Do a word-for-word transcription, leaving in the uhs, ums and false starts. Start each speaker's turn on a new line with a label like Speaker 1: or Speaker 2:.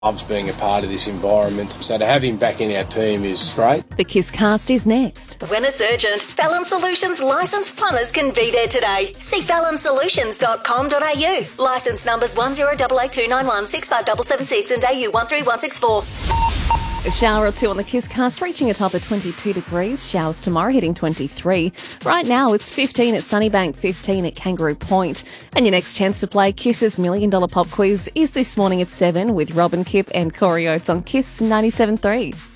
Speaker 1: Loves being a part of this environment, so to have him back in our team is great.
Speaker 2: The Kiss Cast is next.
Speaker 3: When it's urgent, Fallon Solutions licensed plumbers can be there today. See fallon solutions dot com dot a u. Licence numbers one zero eight eight two nine one six five seven seven six and A U one three one six four.
Speaker 2: A shower or two on the Kiss Cast, reaching a top of twenty-two degrees. Showers tomorrow, hitting twenty-three. Right now, it's fifteen at Sunnybank, fifteen at Kangaroo Point. And your next chance to play Kiss's Million Dollar Pop Quiz is this morning at seven with Robin Kipp and Corey Oates on Kiss ninety-seven point three.